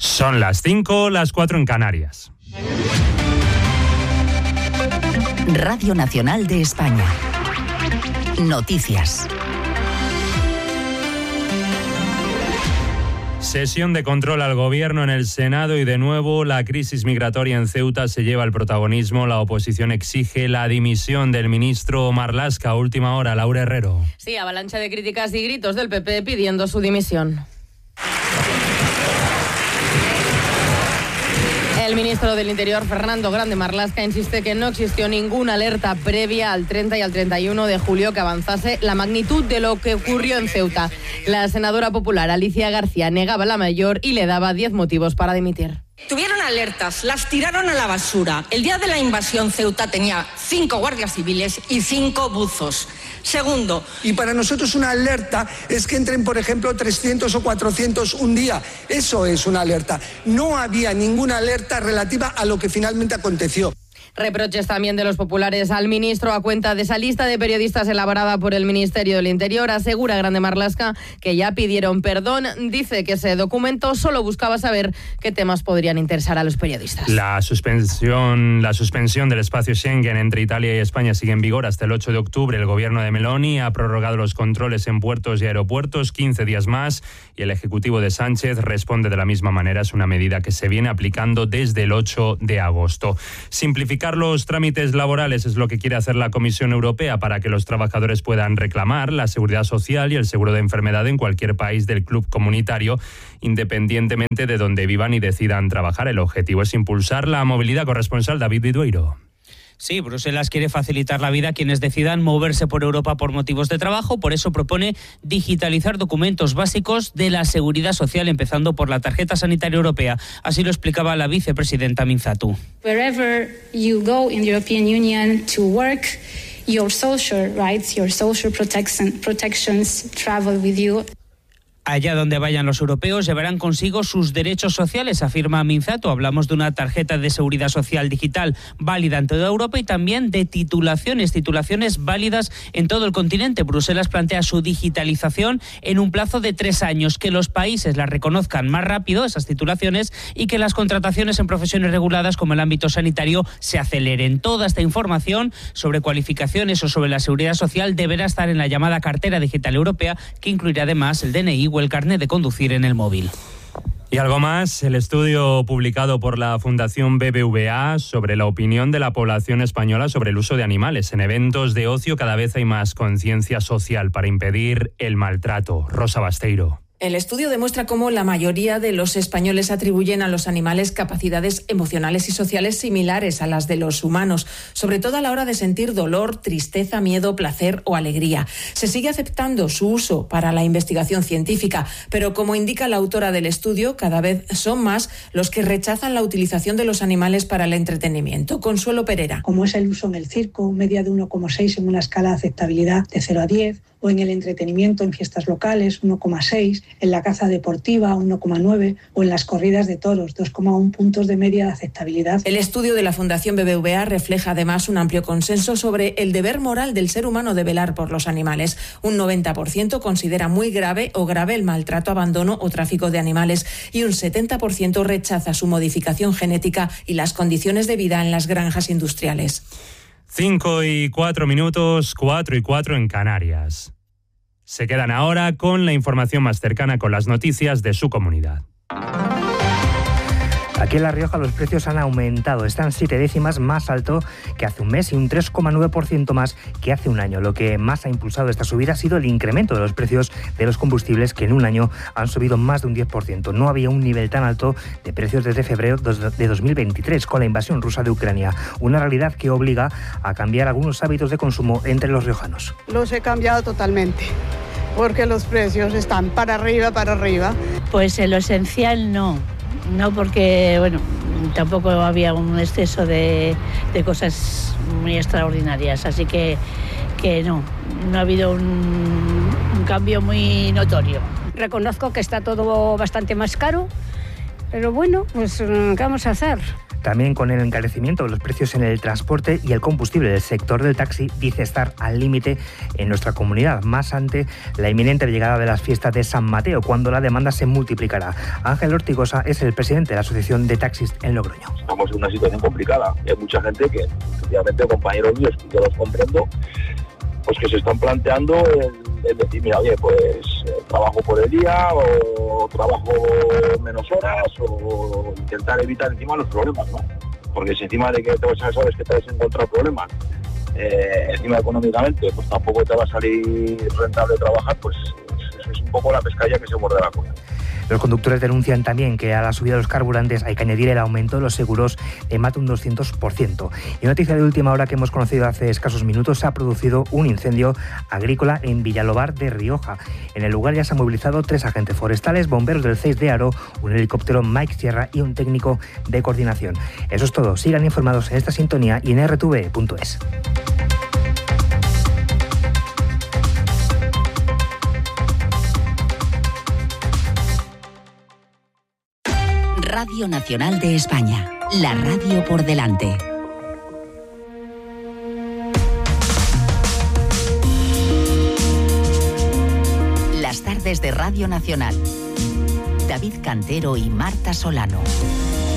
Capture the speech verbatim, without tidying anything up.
Son las cinco, las cuatro en Canarias. Radio Nacional de España. Noticias. Sesión de control al Gobierno en el Senado y de nuevo la crisis migratoria en Ceuta se lleva el protagonismo. La oposición exige la dimisión del ministro Marlaska. A última hora, Laura Herrero. Sí, avalancha de críticas y gritos del P P pidiendo su dimisión. El ministro del Interior, Fernando Grande Marlaska, insiste que no existió ninguna alerta previa al treinta y al treinta y uno de julio que avanzase la magnitud de lo que ocurrió en Ceuta. La senadora popular Alicia García negaba la mayor y le daba diez motivos para dimitir. Tuvieron alertas, las tiraron a la basura. El día de la invasión Ceuta tenía cinco guardias civiles y cinco buzos. Segundo, y para nosotros una alerta es que entren, por ejemplo, trescientos o cuatrocientos un día. Eso es una alerta. No había ninguna alerta relativa a lo que finalmente aconteció. Reproches también de los populares al ministro a cuenta de esa lista de periodistas elaborada por el Ministerio del Interior. Asegura Grande Marlaska que ya pidieron perdón. Dice que ese documento solo buscaba saber qué temas podrían interesar a los periodistas. La suspensión, la suspensión del espacio Schengen entre Italia y España sigue en vigor hasta el ocho de octubre. El gobierno de Meloni ha prorrogado los controles en puertos y aeropuertos quince días más y el ejecutivo de Sánchez responde de la misma manera. Es una medida que se viene aplicando desde el ocho de agosto. Simplificar los trámites laborales es lo que quiere hacer la Comisión Europea para que los trabajadores puedan reclamar la seguridad social y el seguro de enfermedad en cualquier país del club comunitario, independientemente de donde vivan y decidan trabajar. El objetivo es impulsar la movilidad. Corresponsal David Vidueiro. Sí, Bruselas quiere facilitar la vida a quienes decidan moverse por Europa por motivos de trabajo. Por eso propone digitalizar documentos básicos de la seguridad social, empezando por la tarjeta sanitaria europea. Así lo explicaba la vicepresidenta Minzatu. Wherever you go in the European Union to work, your social rights, your social protection, protections travel with you. Allá donde vayan los europeos llevarán consigo sus derechos sociales, afirma Minzato. Hablamos de una tarjeta de seguridad social digital válida en toda Europa y también de titulaciones, titulaciones válidas en todo el continente. Bruselas plantea su digitalización en un plazo de tres años, que los países las reconozcan más rápido, esas titulaciones, y que las contrataciones en profesiones reguladas como el ámbito sanitario se aceleren. Toda esta información sobre cualificaciones o sobre la seguridad social deberá estar en la llamada cartera digital europea, que incluirá además el D N I o el carnet de conducir en el móvil. Y algo más, el estudio publicado por la Fundación B B V A sobre la opinión de la población española sobre el uso de animales. En eventos de ocio cada vez hay más conciencia social para impedir el maltrato. Rosa Basteiro. El estudio demuestra cómo la mayoría de los españoles atribuyen a los animales capacidades emocionales y sociales similares a las de los humanos, sobre todo a la hora de sentir dolor, tristeza, miedo, placer o alegría. Se sigue aceptando su uso para la investigación científica, pero como indica la autora del estudio, cada vez son más los que rechazan la utilización de los animales para el entretenimiento. Consuelo Pereira. Como es el uso en el circo, media de uno coma seis en una escala de aceptabilidad de cero a diez, o en el entretenimiento en fiestas locales, uno coma seis, en la caza deportiva, uno coma nueve, o en las corridas de toros, dos coma uno puntos de media de aceptabilidad. El estudio de la Fundación B B V A refleja además un amplio consenso sobre el deber moral del ser humano de velar por los animales. Un noventa por ciento considera muy grave o grave el maltrato, abandono o tráfico de animales y un setenta por ciento rechaza su modificación genética y las condiciones de vida en las granjas industriales. Cinco y cuatro minutos, cuatro y cuatro en Canarias. Se quedan ahora con la información más cercana, con las noticias de su comunidad. Aquí en La Rioja los precios han aumentado, están siete décimas más alto que hace un mes y un tres coma nueve por ciento más que hace un año. Lo que más ha impulsado esta subida ha sido el incremento de los precios de los combustibles, que en un año han subido más de un diez por ciento. No había un nivel tan alto de precios desde febrero de dos mil veintitrés, con la invasión rusa de Ucrania. Una realidad que obliga a cambiar algunos hábitos de consumo entre los riojanos. Los he cambiado totalmente, porque los precios están para arriba, para arriba. Pues en lo esencial no. No, porque bueno, tampoco había un exceso de, de cosas muy extraordinarias, así que, que no, no ha habido un, un cambio muy notorio. Reconozco que está todo bastante más caro, pero bueno, pues ¿qué vamos a hacer? También con el encarecimiento de los precios en el transporte y el combustible del sector del taxi, dice estar al límite en nuestra comunidad, más ante la inminente llegada de las fiestas de San Mateo, cuando la demanda se multiplicará. Ángel Ortigosa es el presidente de la Asociación de Taxis en Logroño. Estamos en una situación complicada. Hay mucha gente que, efectivamente, compañeros míos, que yo los comprendo, pues que se están planteando el, el decir, mira, oye, pues eh, trabajo por el día o trabajo menos horas o intentar evitar encima los problemas, ¿no? Porque si encima de que te vas a sabes que te vas a encontrar problemas, eh, encima económicamente, pues tampoco te va a salir rentable trabajar, pues eso es un poco la pescadilla que se muerde la cola. Los conductores denuncian también que a la subida de los carburantes hay que añadir el aumento de los seguros de más de un doscientos por ciento. Y noticia de última hora que hemos conocido hace escasos minutos, se ha producido un incendio agrícola en Villalobar de Rioja. En el lugar ya se han movilizado tres agentes forestales, bomberos del C E I S de Aro, un helicóptero Mike Sierra y un técnico de coordinación. Eso es todo. Sigan informados en esta sintonía y en erre te ve punto es. Radio Nacional de España, la radio por delante. Las tardes de Radio Nacional. David Cantero y Marta Solano.